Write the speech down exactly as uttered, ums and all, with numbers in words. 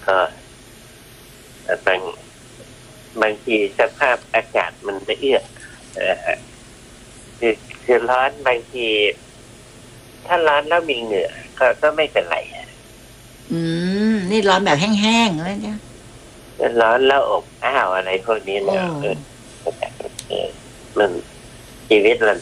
ก็บางบางทีสภาพอากาศมันไม่เอื้อเออคือคือร้อนบางทีถ้าร้อนแล้วมีเหงื่อก็ก็ไม่เป็นไรอืมนี่ร้อนแบบแห้งๆแล้วเนี่ยร้อนแล้วอบอ้าวอะไรพวกนี้เนี่ยเออมันชีวิตเรา